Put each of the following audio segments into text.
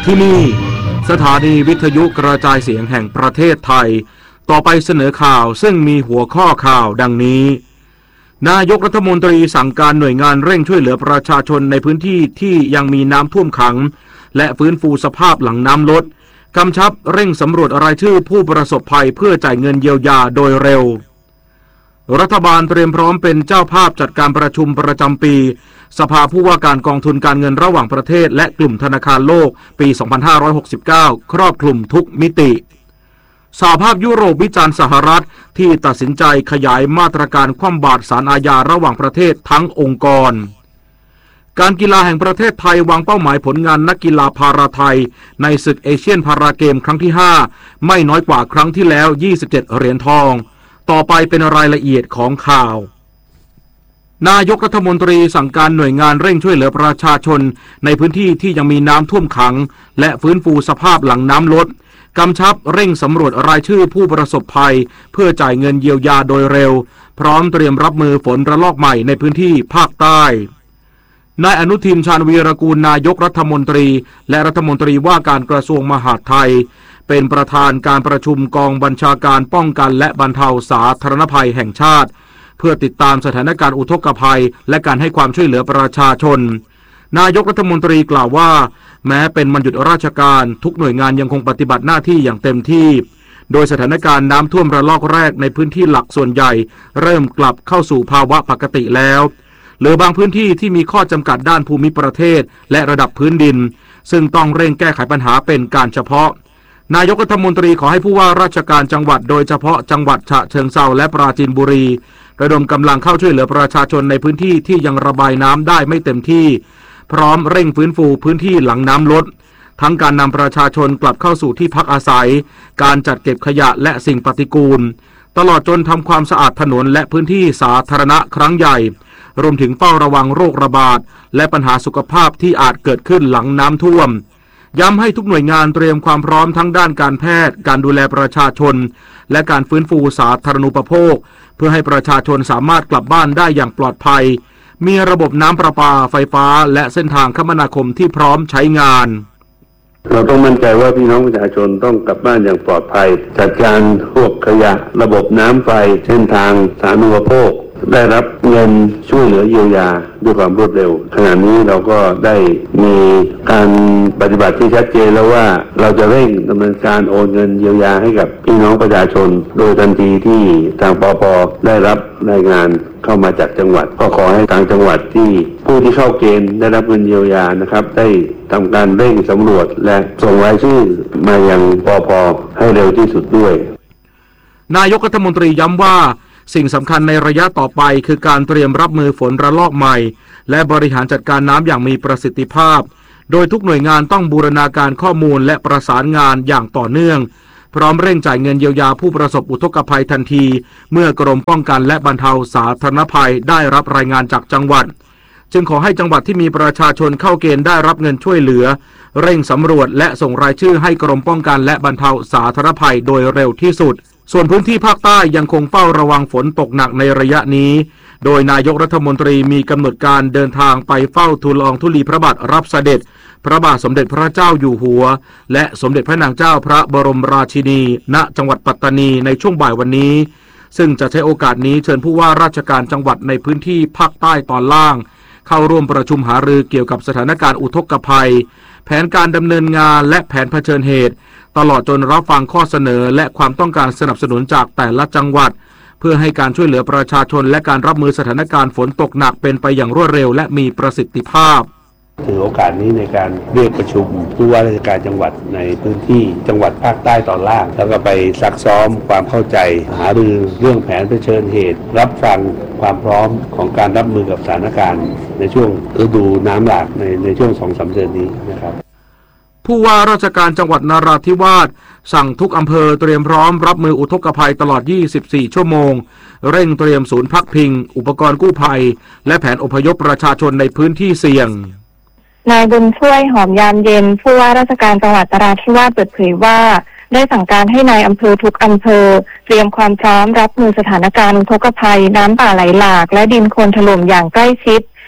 ที่นี่สถานีวิทยุกระจายเสียงแห่งประเทศไทยต่อไปเสนอข่าวซึ่งมีหัวข้อข่าวดังนี้นายกรัฐมนตรีสั่งการหน่วยงานเร่งช่วยเหลือประชาชนในพื้นที่ที่ยังมีน้ำท่วมขังและฟื้นฟูสภาพหลังน้ำลดกำชับเร่งสำรวจรายชื่อผู้ประสบภัยเพื่อจ่ายเงินเยียวยาโดยเร็วรัฐบาลเตรียมพร้อมเป็นเจ้าภาพจัดการประชุมประจำปีสภาผู้ว่าการกองทุนการเงินระหว่างประเทศและกลุ่มธนาคารโลกปี 2569 ครอบคลุมทุกมิติสหภาพยุโรปวิจารณ์สหรัฐที่ตัดสินใจขยายมาตรการคว่ำบาตรศาลอาญาระหว่างประเทศทั้งองค์กรการกีฬาแห่งประเทศไทยวางเป้าหมายผลงานนักกีฬาพาราไทยในศึกเอเชียนพาราเกมครั้งที่ 5ไม่น้อยกว่าครั้งที่แล้ว27เหรียญทองต่อไปเป็นรายละเอียดของข่าวนายกรัฐมนตรีสั่งการหน่วยงานเร่งช่วยเหลือประชาชนในพื้นที่ที่ยังมีน้ำท่วมขังและฟื้นฟูสภาพหลังน้ำลดกำชับเร่งสำรวจรายชื่อผู้ประสบภัยเพื่อจ่ายเงินเยียวยาโดยเร็วพร้อมเตรียมรับมือฝนระลอกใหม่ในพื้นที่ภาคใต้นายอนุทินชาญวีรกูลนายกรัฐมนตรีและรัฐมนตรีว่าการกระทรวงมหาดไทยเป็นประธานการประชุมกองบัญชาการป้องกันและบรรเทาสาธารณภัยแห่งชาติเพื่อติดตามสถานการณ์อุทกภัยและการให้ความช่วยเหลือประชาชนนายกรัฐมนตรีกล่าวว่าแม้เป็นวันหยุดราชการทุกหน่วยงานยังคงปฏิบัติหน้าที่อย่างเต็มที่โดยสถานการณ์น้ำท่วมระลอกแรกในพื้นที่หลักส่วนใหญ่เริ่มกลับเข้าสู่ภาวะปกติแล้วเหลือบางพื้นที่ที่มีข้อจำกัดด้านภูมิประเทศและระดับพื้นดินซึ่งต้องเร่งแก้ไขปัญหาเป็นการเฉพาะนายกรัฐมนตรีขอให้ผู้ว่าราชการจังหวัดโดยเฉพาะจังหวัดฉะเชิงเทราและปราจีนบุรีระดมกำลังเข้าช่วยเหลือประชาชนในพื้นที่ที่ยังระบายน้ำได้ไม่เต็มที่พร้อมเร่งฟื้นฟูพื้นที่หลังน้ำลดทั้งการนำประชาชนกลับเข้าสู่ที่พักอาศัยการจัดเก็บขยะและสิ่งปฏิกูลตลอดจนทำความสะอาดถนนและพื้นที่สาธารณะครั้งใหญ่รวมถึงเฝ้าระวังโรคระบาดและปัญหาสุขภาพที่อาจเกิดขึ้นหลังน้ำท่วมย้ำให้ทุกหน่วยงานเตรียมความพร้อมทั้งด้านการแพทย์การดูแลประชาชนและการฟื้นฟูสาธารณูปโภคเพื่อให้ประชาชนสามารถกลับบ้านได้อย่างปลอดภัยมีระบบน้ำประปาไฟฟ้าและเส้นทางคมนาคมที่พร้อมใช้งานเราต้องมั่นใจว่าพี่น้องประชาชนต้องกลับบ้านอย่างปลอดภัยจัดการพวกขยะระบบน้ำไฟเส้นทางสาธารณูปโภคได้รับเงินช่วยเหลือเยียวยาด้วยความรวดเร็วขณะนี้เราก็ได้มีการปฏิบัติที่ชัดเจนแล้วว่าเราจะเร่งดำเนินการโอนเงินเยียวยาให้กับพี่น้องประชาชนโดยทันทีที่ทางปป.ได้รับรายงานเข้ามาจากจังหวัดก็ขอให้ทางจังหวัดที่ผู้ที่เข้าเกณฑ์ได้รับเงินเยียวยานะครับได้ทำการเร่งสำรวจและส่งรายชื่อมายังปป.ให้เร็วที่สุดด้วยนายกรัฐมนตรีย้ำว่าสิ่งสำคัญในระยะต่อไปคือการเตรียมรับมือฝนระลอกใหม่และบริหารจัดการน้ำอย่างมีประสิทธิภาพโดยทุกหน่วยงานต้องบูรณาการข้อมูลและประสานงานอย่างต่อเนื่องพร้อมเร่งจ่ายเงินเยียวยาผู้ประสบอุทกภัยทันทีเมื่อกรมป้องกันและบรรเทาสาธารณภัยได้รับรายงานจากจังหวัดจึงขอให้จังหวัดที่มีประชาชนเข้าเกณฑ์ได้รับเงินช่วยเหลือเร่งสำรวจและส่งรายชื่อให้กรมป้องกันและบรรเทาสาธารณภัยโดยเร็วที่สุดส่วนพื้นที่ภาคใต้ยังคงเฝ้าระวังฝนตกหนักในระยะนี้โดยนายกรัฐมนตรีมีกำหนดการเดินทางไปเฝ้าทูลละอองธุลีพระบาทรับเสด็จพระบาทสมเด็จพระเจ้าอยู่หัวและสมเด็จพระนางเจ้าพระบรมราชินีณจังหวัดปัตตานีในช่วงบ่ายวันนี้ซึ่งจะใช้โอกาสนี้เชิญผู้ว่าราชการจังหวัดในพื้นที่ภาคใต้ตอนล่างเข้าร่วมประชุมหารือเกี่ยวกับสถานการณ์อุทกภัยแผนการดำเนินงานและแผนเผชิญเหตุตลอดจนรับฟังข้อเสนอและความต้องการสนับสนุนจากแต่ละจังหวัดเพื่อให้การช่วยเหลือประชาชนและการรับมือสถานการณ์ฝนตกหนักเป็นไปอย่างรวดเร็วและมีประสิทธิภาพถือโอกาสนี้ในการเรียกประชุมผู้ว่าราชการจังหวัดในพื้นที่จังหวัดภาคใต้ตอนล่างแล้วก็ไปซักซ้อมความเข้าใจหารือเรื่องแผนเผชิญเหตุรับฟังความพร้อมของการรับมือกับสถานการณ์ในช่วงฤดูน้ำหลากในช่วง 2-3 เดือนนี้นะครับผู้ว่าราชการจังหวัดนราธิวาสสั่งทุกอำเภอเตรียมพร้อมรับมืออุทกภัยตลอด24ชั่วโมงเร่งเตรียมศูนย์พักพิงอุปกรณ์กู้ภัยและแผนอพยพประชาชนในพื้นที่เสี่ยงนายบุญช่วยหอมยามเย็นผู้ว่าราชการจังหวัดนราธิวาสเปิดเผยว่าได้สั่งการให้นายอำเภอทุกอำเภอเตรียมความพร้อมรับมือสถานการณ์อุทกภัยน้ำป่าไหลหลากและดินโคลนถล่มอย่างใกล้ชิด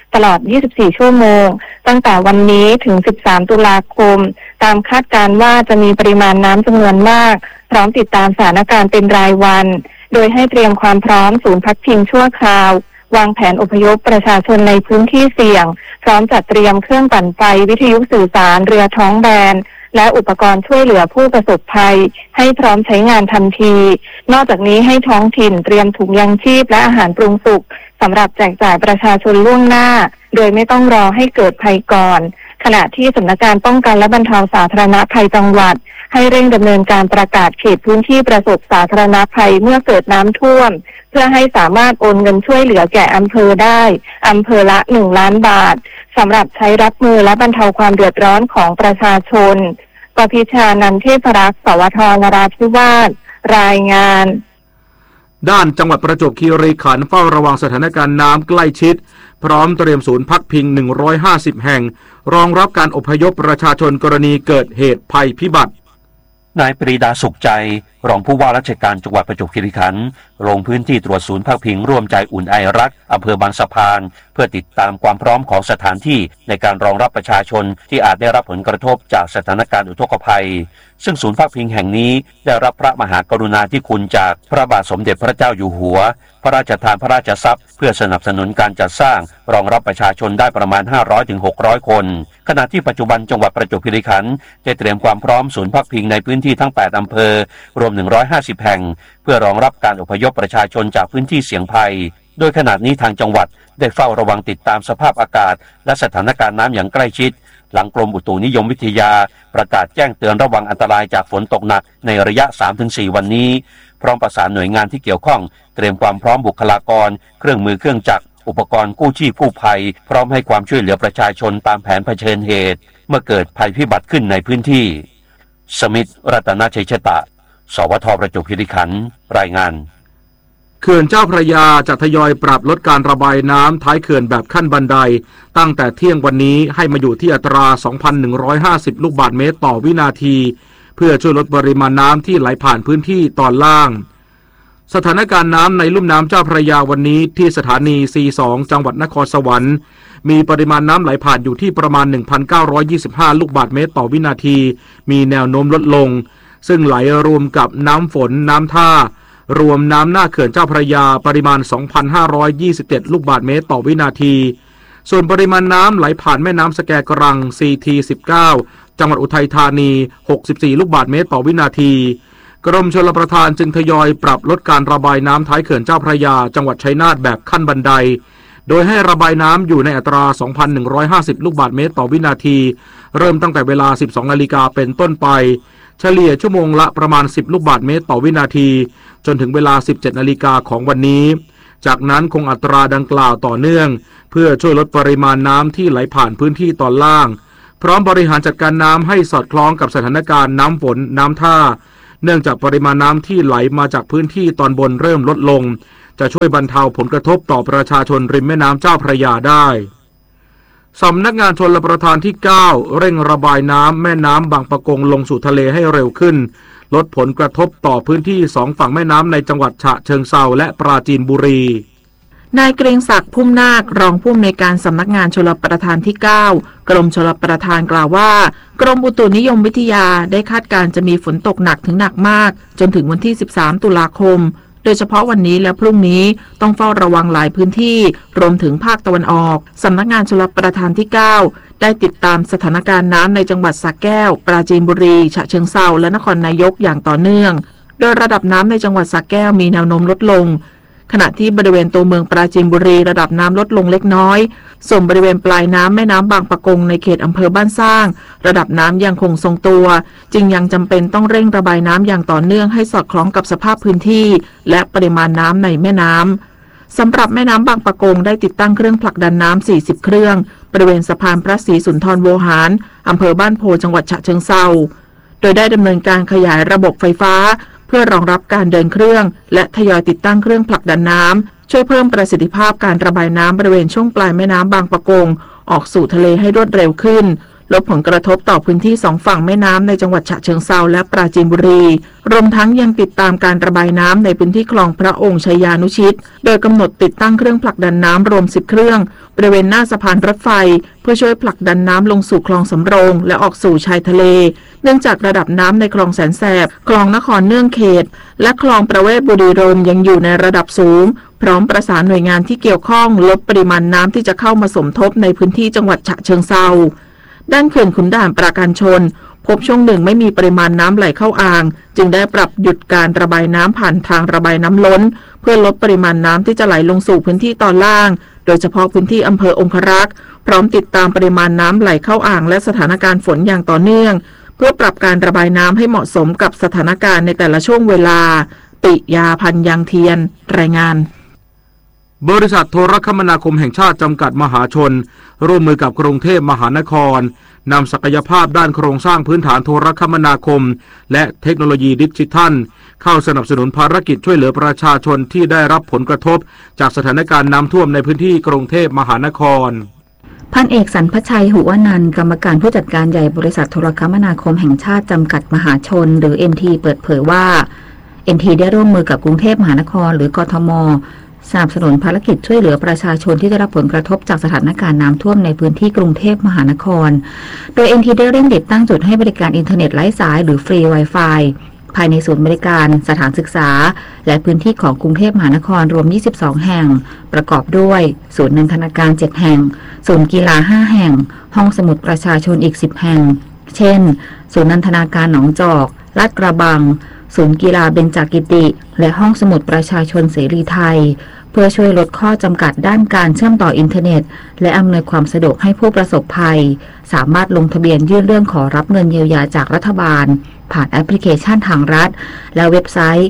ตลอด 24 ชั่วโมงตั้งแต่วันนี้ถึง 13 ตุลาคมตามคาดการณ์ว่าจะมีปริมาณน้ำจำนวนมากพร้อมติดตามสถานการณ์เป็นรายวันโดยให้เตรียมความพร้อมศูนย์พักพิงชั่วคราววางแผนอพยพประชาชนในพื้นที่เสี่ยงพร้อมจัดเตรียมเครื่องปั่นไฟวิทยุสื่อสารเรือท้องแบนและอุปกรณ์ช่วยเหลือผู้ประสบภัยให้พร้อมใช้งานทันทีนอกจากนี้ให้ท้องถิ่นเตรียมถุงยังชีพและอาหารปรุงสุกสำหรับแจกจ่ายประชาชนล่วงหน้าโดยไม่ต้องรอให้เกิดภัยก่อนขณะที่สำนักงานป้องกันและบรรเทาสาธารณภัยจังหวัดให้เร่งดำเนินการประกาศเขตพื้นที่ประสบสาธารณภัยเมื่อเกิดน้ำท่วมเพื่อให้สามารถโอนเงินช่วยเหลือแก่อำเภอได้อำเภอละ1 ล้านบาทสำหรับใช้รับมือและบรรเทาความเดือดร้อนของประชาชนปพิชานันท์เทพรักษ์สวท.นราธิวาสรายงานด้านจังหวัดประจวบคีรีขันธ์เฝ้าระวังสถานการณ์น้ำใกล้ชิดพร้อมเตรียมศูนย์พักพิง150แห่งรองรับการอพยพประชาชนกรณีเกิดเหตุภัยพิบัตินายปรีดาสุขใจรองผู้ว่าราชการจังหวัดประจวบคีรีขันธ์ลงพื้นที่ตรวจศูนย์พักพิงร่วมใจอุ่นไอรักอำเภอบางสะพานเพื่อติดตามความพร้อมของสถานที่ในการรองรับประชาชนที่อาจได้รับผลกระทบจากสถานการณ์อุทกภัยซึ่งศูนย์พักพิงแห่งนี้ได้รับพระมหากรุณาธิคุณจากพระบาทสมเด็จพระเจ้าอยู่หัวพระราชทานพระราชทรัพย์เพื่อสนับสนุนการจัดสร้างรองรับประชาชนได้ประมาณ 500-600 คนขณะที่ปัจจุบันจังหวัดประจวบคีรีขันธ์ได้เตรียมความพร้อมศูนย์พักพิงในพื้นที่ทั้ง8อำเภอรวม150แห่งเพื่อรองรับการอพยพประชาชนจากพื้นที่เสี่ยงภัยโดยขณะนี้ทางจังหวัดได้เฝ้าระวังติดตามสภาพอากาศและสถานการณ์น้ำอย่างใกล้ชิดหลังกรมอุตุนิยมวิทยาประกาศแจ้งเตือนระวังอันตรายจากฝนตกหนักในระยะ 3-4 วันนี้พร้อมประสานหน่วยงานที่เกี่ยวข้องเตรียมความพร้อมบุคลากรเครื่องมือเครื่องจักรอุปกรณ์กู้ชีพกู้ภัยพร้อมให้ความช่วยเหลือประชาชนตามแผนเผชิญเหตุเมื่อเกิดภัยพิบัติขึ้นในพื้นที่สมิทธิ์รัตนชัยชตะสวท.ประจวบคีรีขันธ์รายงานเขื่อนเจ้าพระยาจะทยอยปรับลดการระบายน้ำท้ายเขื่อนแบบขั้นบันไดตั้งแต่เที่ยงวันนี้ให้มาอยู่ที่อัตรา 2,150 ลูกบาศก์เมตรต่อวินาทีเพื่อช่วยลดปริมาณน้ำที่ไหลผ่านพื้นที่ตอนล่างสถานการณ์น้ำในลุ่มน้ำเจ้าพระยาวันนี้ที่สถานี C2 จังหวัดนครสวรรค์มีปริมาณน้ำไหลผ่านอยู่ที่ประมาณ 1,925 ลูกบาศก์เมตรต่อวินาทีมีแนวโน้มลดลงซึ่งไหลรวมกับน้ำฝนน้ำท่ารวมน้ำหน้าเขื่อนเจ้าพระยาปริมาณ 2,527 ลูกบาศก์เมตรต่อวินาทีส่วนปริมาณน้ำไหลผ่านแม่น้ำสแกกรัง CT19 จังหวัดอุทัยธานี 64 ลูกบาศก์เมตรต่อวินาทีกรมชลประทานจึงทยอยปรับลดการระบายน้ำท้ายเขื่อนเจ้าพระยาจังหวัดชัยนาทแบบขั้นบันไดโดยให้ระบายน้ำอยู่ในอัตรา 2,150 ลูกบาศก์เมตรต่อวินาทีเริ่มตั้งแต่เวลา 12 นาฬิกาเป็นต้นไปเฉลี่ยชั่วโมงละประมาณ 10 ลูกบาศก์เมตรต่อวินาทีจนถึงเวลา 17 นาฬิกาของวันนี้จากนั้นคงอัตราดังกล่าวต่อเนื่องเพื่อช่วยลดปริมาณน้ำที่ไหลผ่านพื้นที่ตอนล่างพร้อมบริหารจัดการน้ำให้สอดคล้องกับสถานการณ์น้ำฝนน้ำท่าเนื่องจากปริมาณน้ำที่ไหลมาจากพื้นที่ตอนบนเริ่มลดลงจะช่วยบรรเทาผลกระทบต่อประชาชนริมแม่น้ำเจ้าพระยาได้สำนักงานชลประทานที่ 9 เร่งระบายน้ำแม่น้ำบางปะกงลงสู่ทะเลให้เร็วขึ้นลดผลกระทบต่อพื้นที่2ฝั่งแม่น้ำในจังหวัดฉะเชิงเทราและปราจีนบุรีนายเกรียงศักดิ์พุ่มนาครองผู้อำนวยการสำนักงานชลประทานที่ 9 กรมชลประทานกล่าวว่ากรมอุตุนิยมวิทยาได้คาดการณ์จะมีฝนตกหนักถึงหนักมากจนถึงวันที่ 13 ตุลาคมโดยเฉพาะวันนี้และพรุ่งนี้ต้องเฝ้าระวังหลายพื้นที่รวมถึงภาคตะวันออกสำนักงานชลประทานที่ 9 ได้ติดตามสถานการณ์น้ำในจังหวัดสระแก้วปราจีนบุรีฉะเชิงเทราและนครนายกอย่างต่อเนื่องโดยระดับน้ำในจังหวัดสระแก้วมีแนวโน้มลดลงขณะที่บริเวณตัวเมืองปราจีนบุรีระดับน้ำลดลงเล็กน้อยส่วนบริเวณปลายน้ำแม่น้ำบางปะกงในเขตอำเภอบ้านสร้างระดับน้ำยังคงทรงตัวจึงยังจำเป็นต้องเร่งระบายน้ำอย่างต่อเนื่องให้สอดคล้องกับสภาพพื้นที่และปริมาณน้ำในแม่น้ำสำหรับแม่น้ำบางปะกงได้ติดตั้งเครื่องผลักดันน้ำ40เครื่องบริเวณสะพานพระศรีสุนทรโวหารอำเภอบ้านโพจังหวัดฉะเชิงเทราโดยได้ดำเนินการขยายระบบไฟฟ้าเพื่อรองรับการเดินเครื่องและทยอยติดตั้งเครื่องผลักดันน้ำช่วยเพิ่มประสิทธิภาพการระบายน้ำบริเวณช่วงปลายแม่น้ำบางปะกงออกสู่ทะเลให้รวดเร็วขึ้นลดผลกระทบต่อพื้นที่2ฝั่งแม่น้ำในจังหวัดฉะเชิงเทราและปราจีนบุรีรวมทั้งยังติดตามการระบายน้ำในพื้นที่คลองพระองค์ชัยยานุชิตโดยกำหนดติดตั้งเครื่องผลักดันน้ำรวม10เครื่องบริเวณหน้าสะพานรถไฟเพื่อช่วยผลักดันน้ำลงสู่คลองสำโรงและออกสู่ชายทะเลเนื่องจากระดับน้ำในคลองแสนแสบคลองนครเนื่องเขตและคลองประเวศบุรีรมย์ยังอยู่ในระดับสูงพร้อมประสานหน่วยงานที่เกี่ยวข้องลดปริมาณน้ำที่จะเข้ามาสมทบในพื้นที่จังหวัดฉะเชิงเทราด้านเขื่อนขุนด่านปราการชนพบช่วงหนึ่งไม่มีปริมาณน้ำไหลเข้าอ่างจึงได้ปรับหยุดการระบายน้ำผ่านทางระบายน้ำล้นเพื่อลดปริมาณน้ำที่จะไหลลงสู่พื้นที่ตอนล่างโดยเฉพาะพื้นที่อำเภอองครักษ์พร้อมติดตามปริมาณน้ำไหลเข้าอ่างและสถานการณ์ฝนอย่างต่อเนื่องเพื่อปรับการระบายน้ำให้เหมาะสมกับสถานการณ์ในแต่ละช่วงเวลาปิยาพันธ์ยังเทียนรายงานบริษัทโทรคมนาคมแห่งชาติจำกัดมหาชนร่วมมือกับกรุงเทพมหานครนำศักยภาพด้านโครงสร้างพื้นฐานโทรคมนาคมและเทคโนโลยีดิจิทัลเข้าสนับสนุนภารกิจช่วยเหลือประชาชนที่ได้รับผลกระทบจากสถานการณ์น้ำท่วมในพื้นที่กรุงเทพมหานครพันเอกสรรพชัย หุวนันท์กรรมการผู้จัดการใหญ่บริษัทโทรคมนาคมแห่งชาติจำกัดมหาชนหรือ NT เปิดเผยว่า NT ได้ร่วมมือกับกรุงเทพมหานครหรือกทมสนับสนุนภารกิจช่วยเหลือประชาชนที่ได้รับผลกระทบจากสถานการณ์น้ำท่วมในพื้นที่กรุงเทพมหานครโดย NT ได้เร่งติดตั้งจุดให้บริการอินเทอร์เน็ตไร้สายหรือฟรี Wi-Fi ภายในศูนย์บริการสถานศึกษาและพื้นที่ของกรุงเทพมหานครรวม22แห่งประกอบด้วยศูนย์นันทนาการ7แห่งศูนย์กีฬา5แห่งห้องสมุดประชาชนอีก10แห่งเช่นศูนย์นันทนาการหนองจอกลาดกระบังศูนย์กีฬาเบญจกิติและห้องสมุดประชาชนเสรีไทยเพื่อช่วยลดข้อจำกัดด้านการเชื่อมต่ออินเทอร์เน็ตและอำนวยความสะดวกให้ผู้ประสบภัยสามารถลงทะเบียนยื่นเรื่องขอรับเงินเยียวยาจากรัฐบาลผ่านแอปพลิเคชันทางรัฐและเว็บไซต์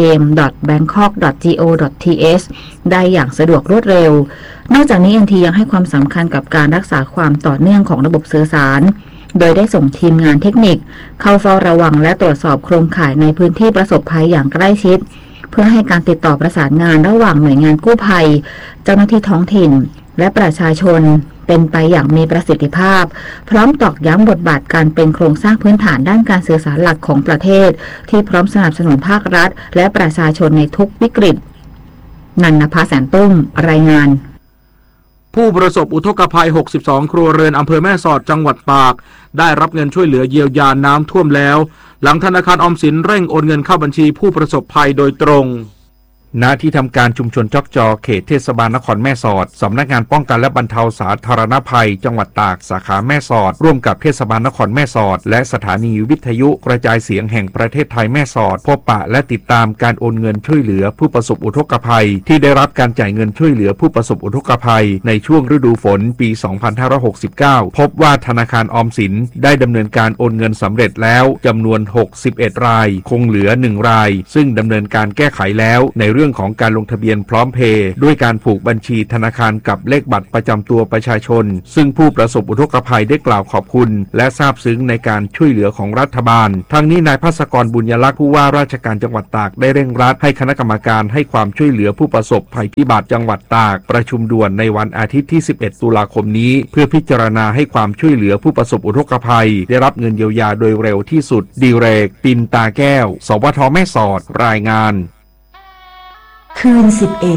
claim.bangkok.go.th ได้อย่างสะดวกรวดเร็วนอกจากนี้ NT ยังให้ความสำคัญกับการรักษาความต่อเนื่องของระบบสื่อสารโดยได้ส่งทีมงานเทคนิคเข้าเฝ้าระวังและตรวจสอบโครงข่ายในพื้นที่ประสบภัยอย่างใกล้ชิดเพื่อให้การติดต่อประสานงานระหว่างหน่วยงานกู้ภัยเจ้าหน้าที่ท้องถิ่นและประชาชนเป็นไปอย่างมีประสิทธิภาพพร้อมตอกย้ำบทบาทการเป็นโครงสร้างพื้นฐานด้านการสื่อสารหลักของประเทศที่พร้อมสนับสนุนภาครัฐและประชาชนในทุกวิกฤตนันนภาแสนตุ้มรายงานผู้ประสบอุทกภัย62ครัวเรือนอำเภอแม่สอดจังหวัดตากได้รับเงินช่วยเหลือเยียวยาน้ำท่วมแล้วหลังธนาคารออมสินเร่งโอนเงินเข้าบัญชีผู้ประสบภัยโดยตรงณที่ทำการชุมชนจอกจอเขตเทศบาลนครแม่สอดสำนักงานป้องกันและบรรเทาสาธารณภัยจังหวัดตากสาขาแม่สอดร่วมกับเทศบาลนครแม่สอดและสถานีวิทยุกระจายเสียงแห่งประเทศไทยแม่สอดพบปะและติดตามการโอนเงินช่วยเหลือผู้ประสบอุทกภัยที่ได้รับการจ่ายเงินช่วยเหลือผู้ประสบอุทกภัยในช่วงฤดูฝนปี 2569 พบว่าธนาคารออมสินได้ดำเนินการโอนเงินสำเร็จแล้วจำนวน61รายคงเหลือ1รายซึ่งดำเนินการแก้ไขแล้วในเรื่องของการลงทะเบียนพร้อมเพย์ด้วยการผูกบัญชีธนาคารกับเลขบัตรประจำตัวประชาชนซึ่งผู้ประสบอุทกภัยได้กล่าวขอบคุณและซาบซึ้งในการช่วยเหลือของรัฐบาลทั้งนี้นายภัสกรบุญยลักษณ์ผู้ว่าราชการจังหวัดตากได้เร่งรัดให้คณะกรรมการให้ความช่วยเหลือผู้ประสบภัยพิบัติจังหวัดตากประชุมด่วนในวันอาทิตย์ที่11ตุลาคมนี้เพื่อพิจารณาให้ความช่วยเหลือผู้ประสบอุทกภัยได้รับเงินเยียวยาโดยเร็วที่สุดดีเรกปินตาแก้วสวทแม่สอดรายงานคืน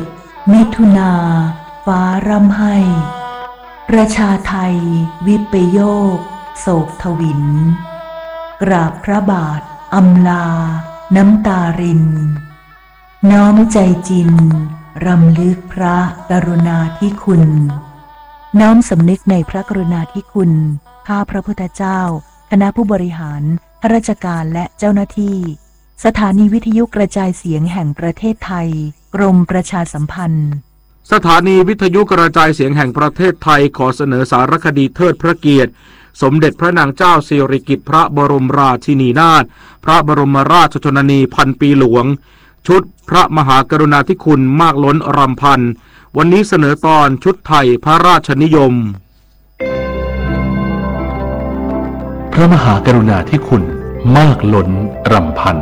11มิถุนาฟ้าร่ำไห้ประชาไทยวิปโยคโศกทวินกราบพระบาทอำลาน้ำตารินน้อมใจจินรำลึกพระกรุณาธิคุณน้อมสำนึกในพระกรุณาธิคุณข้าพระพุทธเจ้าคณะผู้บริหารข้าราชการและเจ้าหน้าที่สถานีวิทยุกระจายเสียงแห่งประเทศไทยกรมประชาสัมพันธ์สถานีวิทยุกระจายเสียงแห่งประเทศไทยขอเสนอสารคดีเทิดพระเกียรติสมเด็จพระนางเจ้าสิริกิติ์พระบรมราชินีนาถพระบรมราชชนนีพันปีหลวงชุดพระมหากรุณาธิคุณมากล้นรำพันวันนี้เสนอตอนชุดไทยพระราชนิยมพระมหากรุณาธิคุณมากล้นรำพัน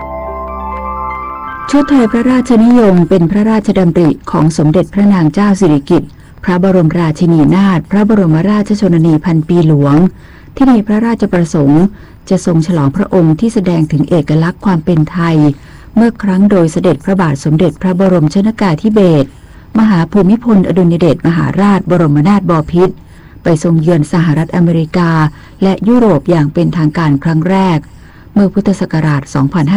ชุดไทยพระราชนิยมเป็นพระราชดำริของสมเด็จพระนางเจ้าสิริกิติ์พระบรมราชินีนาถพระบรมราชชนนีพันปีหลวงที่มีพระราชประสงค์จะทรงฉลองพระองค์ที่แสดงถึงเอกลักษณ์ความเป็นไทยเมื่อครั้งโดยเสด็จพระบาทสมเด็จพระบรมชนกาธิเบศรมหาภูมิพลอดุลยเดชมหาราชบรมนาถบพิตรไปทรงเยือนสหรัฐอเมริกาและยุโรปอย่างเป็นทางการครั้งแรกเมื่อพุทธศักราช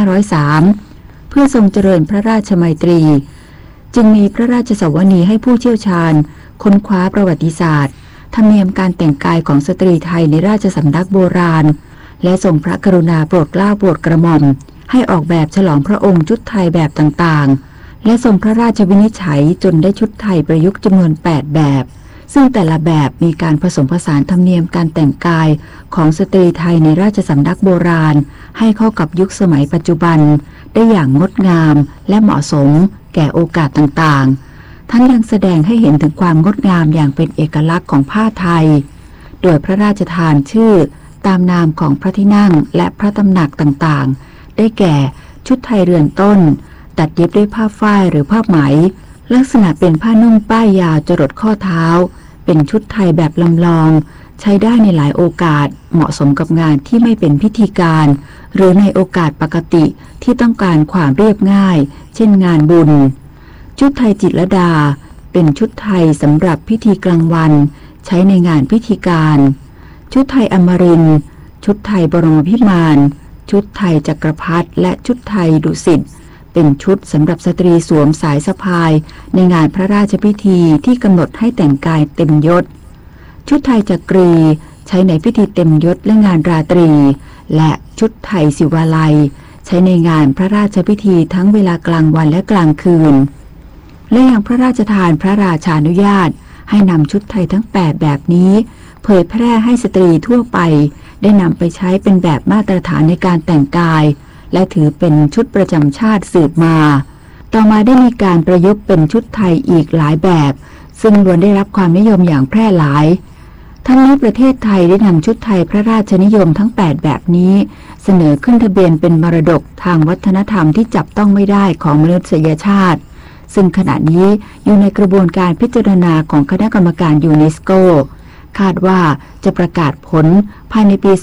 2503 เพื่อทรงเจริญพระราชมัยตรีจึงมีพระราชสวนีให้ผู้เชี่ยวชาญค้นคว้าประวัติศาสตร์ธรรมเนียมการแต่งกายของสตรีไทยในราชสำนักโบราณและทรงพระกรุณาโปรดเกล้าโปรดกระหม่อมให้ออกแบบฉลองพระองค์ชุดไทยแบบต่างๆและทรงพระราชวินิจฉัยจนได้ชุดไทยประยุกต์จำนวน 8 แบบซึ่งแต่ละแบบมีการผสมผสานธรรมเนียมการแต่งกายของสตรีไทยในราชสำนักโบราณให้เข้ากับยุคสมัยปัจจุบันได้อย่างงดงามและเหมาะสมแก่โอกาสต่างๆทั้งยังแสดงให้เห็นถึงความงดงามอย่างเป็นเอกลักษณ์ของผ้าไทยโดยพระราชทานชื่อตามนามของพระที่นั่งและพระตำหนักต่างๆได้แก่ชุดไทยเรือนต้นตัดเย็บด้วยผ้าฝ้ายหรือผ้าไหมลักษณะเป็นผ้านุ่งป้ายยาวจรดข้อเท้าเป็นชุดไทยแบบลำลองใช้ได้ในหลายโอกาสเหมาะสมกับงานที่ไม่เป็นพิธีการหรือในโอกาสปกติที่ต้องการความเรียบง่ายเช่นงานบุญชุดไทยจิตรลดาเป็นชุดไทยสำหรับพิธีกลางวันใช้ในงานพิธีการชุดไทยอมรินทร์ชุดไทยบรมพิมานชุดไทยจักรพรรดิและชุดไทยดุสิตเป็นชุดสำหรับสตรีสวมสายสะพายในงานพระราชพิธีที่กำหนดให้แต่งกายเต็มยศชุดไทยจักรีใช้ในพิธีเต็มยศและงานราตรีและชุดไทยศิวาลัยใช้ในงานพระราชพิธีทั้งเวลากลางวันและกลางคืนและยังพระราชทานพระราชานุญาตให้นำชุดไทยทั้ง8แบบนี้เผยแพร่ให้สตรีทั่วไปได้นำไปใช้เป็นแบบมาตรฐานในการแต่งกายและถือเป็นชุดประจำชาติสืบมาต่อมาได้มีการประยุกต์เป็นชุดไทยอีกหลายแบบซึ่งล้วนได้รับความนิยมอย่างแพร่หลายทั้งนี้ประเทศไทยได้นำชุดไทยพระราชนิยมทั้ง8แบบนี้เสนอขึ้นทะเบียนเป็นมรดกทางวัฒนธรรมที่จับต้องไม่ได้ของมนุษยชาติซึ่งขณะนี้อยู่ในกระบวนการพิจารณาของคณะกรรมการยูเนสโกคาดว่าจะประกาศผลภายในปี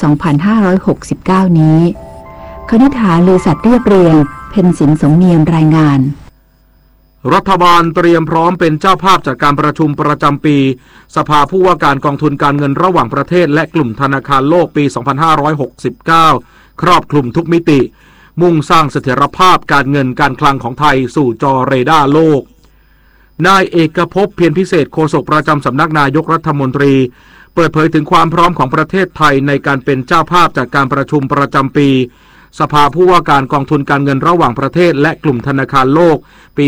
2569 นี้คณิษฐาลือสัตย์เรียบเรียงเพ็ญสินสมเนียมรายงานรัฐบาลเตรียมพร้อมเป็นเจ้าภาพจัดการประชุมประจำปีสภาผู้ว่าการกองทุนการเงินระหว่างประเทศและกลุ่มธนาคารโลกปี 2569 ครอบคลุมทุกมิติมุ่งสร้างเสถียรภาพการเงินการคลังของไทยสู่จอเรดาร์โลกนายเอกภพเพียรพิเศษโฆษกประจำสำนักนายกรัฐมนตรีเปิดเผยถึงความพร้อมของประเทศไทยในการเป็นเจ้าภาพจัดการประชุมประจำปีสภาผู้ว่าการกองทุนการเงินระหว่างประเทศและกลุ่มธนาคารโลกปี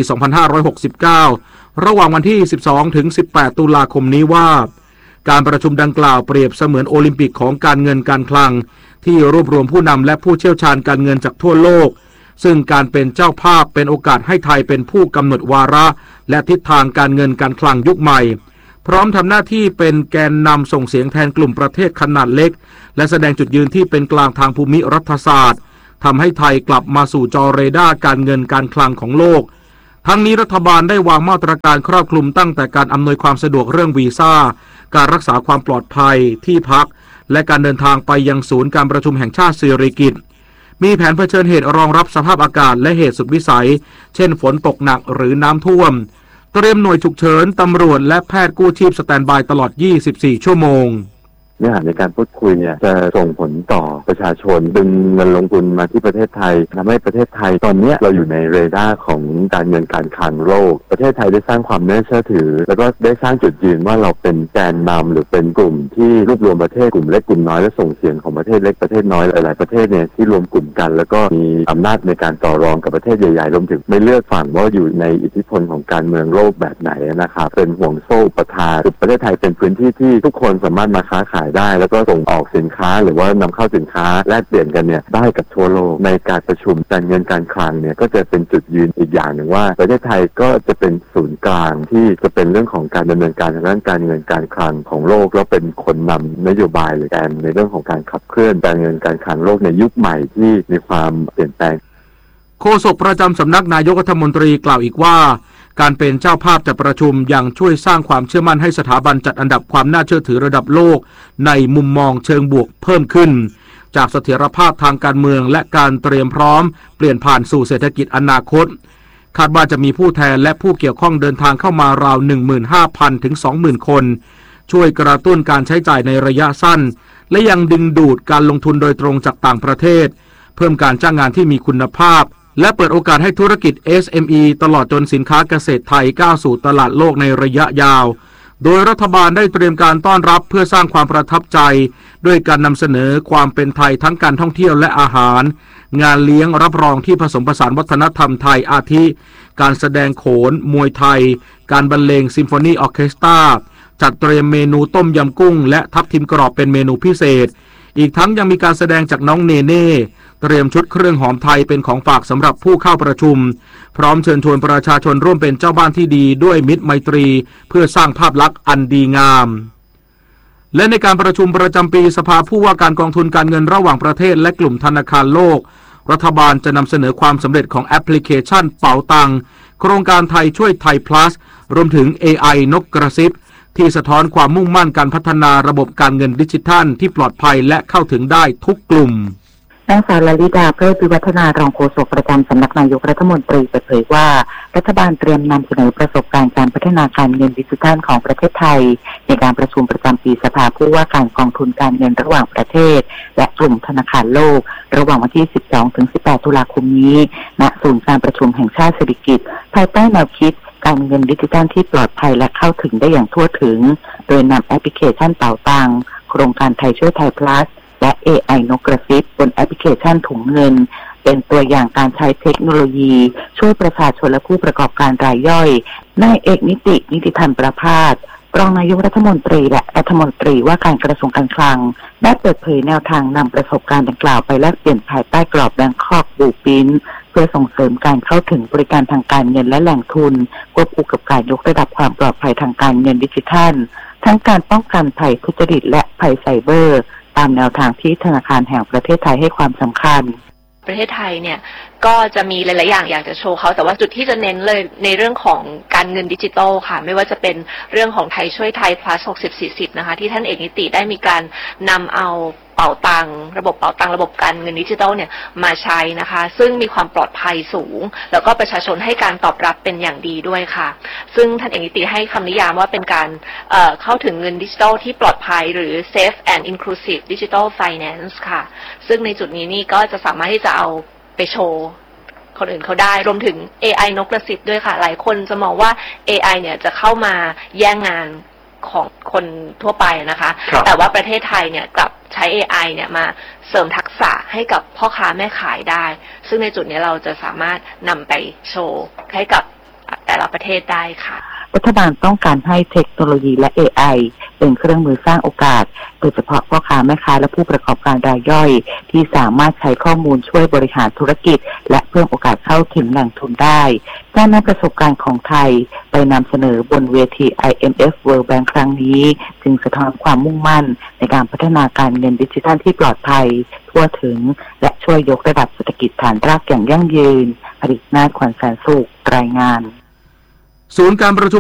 2569 ระหว่างวันที่ 12 ถึง 18 ตุลาคมนี้ว่าการประชุมดังกล่าวเปรียบเสมือนโอลิมปิกของการเงินการคลังที่รวบรวมผู้นำและผู้เชี่ยวชาญการเงินจากทั่วโลกซึ่งการเป็นเจ้าภาพเป็นโอกาสให้ไทยเป็นผู้กำหนดวาระและทิศทางการเงินการคลังยุคใหม่พร้อมทำหน้าที่เป็นแกนนำส่งเสียงแทนกลุ่มประเทศขนาดเล็กและแสดงจุดยืนที่เป็นกลางทางภูมิรัฐศาสตร์ทำให้ไทยกลับมาสู่จอเรดาร์การเงินการคลังของโลกทั้งนี้รัฐบาลได้วางมาตรการครอบคลุมตั้งแต่การอำนวยความสะดวกเรื่องวีซ่าการรักษาความปลอดภัยที่พักและการเดินทางไปยังศูนย์การประชุมแห่งชาติสิริกิติ์มีแผนเผชิญเหตุรองรับสภาพอากาศและเหตุสุดวิสัยเช่นฝนตกหนักหรือน้ำท่วมเตรียมหน่วยฉุกเฉินตำรวจและแพทย์กู้ชีพสแตนด์บายตลอด 24 ชั่วโมงเนื้อหาในการพูดคุยเนี่ยจะส่งผลต่อประชาชนดึงเงินลงทุนมาที่ประเทศไทยทำให้ประเทศไทยตอนนี้เราอยู่ในเรดาร์ของการเงินการคลังโลกประเทศไทยได้สร้างความน่าเชื่อถือแล้วก็ได้สร้างจุดยืนว่าเราเป็นแกนนำหรือเป็นกลุ่มที่รวบรวมประเทศกลุ่มเล็กกลุ่มน้อยและส่งเสียงของประเทศเล็กประเทศน้อยหลายๆประเทศเนี่ยที่รวมกลุ่มกันแล้วก็มีอำนาจในการต่อรองกับประเทศใหญ่ๆรวมถึงไม่เลือกฝั่งว่าอยู่ในอิทธิพลของการเมืองโลกแบบไหนนะครับเป็นห่วงโซ่อุปทานประเทศไทยเป็นพื้นที่ที่ทุกคนสามารถมาค้าขายได้แล้วก็ส่งออกสินค้าหรือว่านำเข้าสินค้าแลกเปลี่ยนกันเนี่ยได้กับทั่วโลกในการประชุมการเงินการคลังเนี่ยก็จะเป็นจุดยืนอีกอย่างหนึ่งว่าประเทศไทยก็จะเป็นศูนย์กลางที่จะเป็นเรื่องของการดำเนินการทางด้านการเงินการคลังของโลกแล้วเป็นคนนำนโยบายหรือแกนในเรื่องของการขับเคลื่อนการเงินการคลังโลกในยุคใหม่ที่มีความเปลี่ยนแปลงโฆษกประจำสำนักนายกรัฐมนตรีกล่าวอีกว่าการเป็นเจ้าภาพจัดประชุมยังช่วยสร้างความเชื่อมั่นให้สถาบันจัดอันดับความน่าเชื่อถือระดับโลกในมุมมองเชิงบวกเพิ่มขึ้นจากเสถียรภาพทางการเมืองและการเตรียมพร้อมเปลี่ยนผ่านสู่เศรษฐกิจอนาคตคาดว่าจะมีผู้แทนและผู้เกี่ยวข้องเดินทางเข้ามาราว 15,000 ถึง 20,000 คนช่วยกระตุ้นการใช้จ่ายในระยะสั้นและยังดึงดูดการลงทุนโดยตรงจากต่างประเทศเพิ่มการจ้างงานที่มีคุณภาพและเปิดโอกาสให้ธุรกิจ SME ตลอดจนสินค้าเกษตรไทยก้าวสู่ตลาดโลกในระยะยาวโดยรัฐบาลได้เตรียมการต้อนรับเพื่อสร้างความประทับใจด้วยการนำเสนอความเป็นไทยทั้งการท่องเที่ยวและอาหารงานเลี้ยงรับรองที่ผสมผสานวัฒนธรรมไทยอาทิการแสดงโขนมวยไทยการบรรเลงซิมโฟนีออร์เคสตราจัดเตรียมเมนูต้มยำกุ้งและทับทิมกรอบเป็นเมนูพิเศษอีกทั้งยังมีการแสดงจากน้องเนเน่เตรียมชุดเครื่องหอมไทยเป็นของฝากสำหรับผู้เข้าประชุมพร้อมเชิญชวนประชาชนร่วมเป็นเจ้าบ้านที่ดีด้วยมิตรไมตรีเพื่อสร้างภาพลักษณ์อันดีงามและในการประชุมประจำปีสภาผู้ว่าการกองทุนการเงินระหว่างประเทศและกลุ่มธนาคารโลกรัฐบาลจะนำเสนอความสำเร็จของแอปพลิเคชันเป๋าตังโครงการไทยช่วยไทย plus รวมถึง AI นกกระซิบที่สะท้อนความมุ่งมั่นการพัฒนาระบบการเงินดิจิทัลที่ปลอดภัยและเข้าถึงได้ทุกกลุ่มนางสาวลลิดา เพิ่มพิวัฒนารองโฆษกประจำสำนักนายกรัฐมนตรีเปิดเผยว่ารัฐบาลเตรียมนำเสนอประสบการณ์การพัฒนาการเงินดิจิทัลของประเทศไทยในการประชุมประจำปีสภาผู้ว่าการกองทุนการเงินระหว่างประเทศและกลุ่มธนาคารโลกระหว่างวันที่ 12-18 ตุลาคมนี้ณศูนย์การประชุมแห่งชาติเศรษฐกิจภายใต้แนวคิดการเงินดิจิทัลที่ปลอดภัยและเข้าถึงได้อย่างทั่วถึงโดยนำแอปพลิเคชันเป๋าตังโครงการไทยช่วยไทย plusและ AI นกกระซิบบนแอปพลิเคชันถุงเงินเป็นตัวอย่างการใช้เทคโนโลยีช่วยประชาชนและผู้ประกอบการรายย่อยนายเอกนิติธรรมประภาสรองนายกรัฐมนตรีและรัฐมนตรีว่าการกระทรวงการคลังได้เปิดเผยแนวทางนำประสบการณ์ดังกล่าวไปแลกเปลี่ยนภายใต้กรอบ Bangkok Blueprint เพื่อส่งเสริมการเข้าถึงบริการทางการเงินและแหล่งทุนควบคู่กับการยกระดับความปลอดภัยทางการเงินดิจิทัลทั้งการป้องกันภัยทุจริตและภัยไซเบอร์ตามแนวทางที่ธนาคารแห่งประเทศไทยให้ความสำคัญประเทศไทยเนี่ยก็จะมีหลายๆอย่างอยากจะโชว์เขาแต่ว่าจุดที่จะเน้นเลยในเรื่องของการเงินดิจิทัลค่ะไม่ว่าจะเป็นเรื่องของไทยช่วยไทย plus 60-40นะคะที่ท่านเอกนิติได้มีการนำเอาเป๋าตังระบบเป๋าตังระบบการเงินดิจิทัลเนี่ยมาใช้นะคะซึ่งมีความปลอดภัยสูงแล้วก็ประชาชนให้การตอบรับเป็นอย่างดีด้วยค่ะซึ่งท่านเอกนิติให้คำนิยามว่าเป็นการเข้าถึงเงินดิจิทัลที่ปลอดภัยหรือ safe and inclusive digital finance ค่ะซึ่งในจุดนี้นี่ก็จะสามารถที่จะเอาไปโชว์คนอื่นเขาได้รวมถึง AI นกกระซิบด้วยค่ะหลายคนจะมองว่า AI เนี่ยจะเข้ามาแย่งงานของคนทั่วไปนะคะแต่ว่าประเทศไทยเนี่ยกลับใช้ AI เนี่ยมาเสริมทักษะให้กับพ่อค้าแม่ขายได้ซึ่งในจุดนี้เราจะสามารถนำไปโชว์ให้กับแต่ละประเทศได้ค่ะรัฐบาลต้องการให้เทคโนโลยีและ AI เป็นเครื่องมือสร้างโอกาสโดยเฉพาะพ่อค้าแม่ค้าและผู้ประกอบการรายย่อยที่สามารถใช้ข้อมูลช่วยบริหารธุรกิจและเพิ่มโอกาสเข้าถึงแหล่งทุนได้การนำประสบการณ์ของไทยไปนำเสนอบนเวที IMF World Bank ครั้งนี้จึงสะท้อนความมุ่งมั่นในการพัฒนาการเงินดิจิทัลที่ปลอดภัยทั่วถึงและช่วยยกระดับเศรษฐกิจฐานรากอย่างยั่งยืนอดิษฐ์นาถ ขวัญแสนสุขรายงานศูนย์การประชุม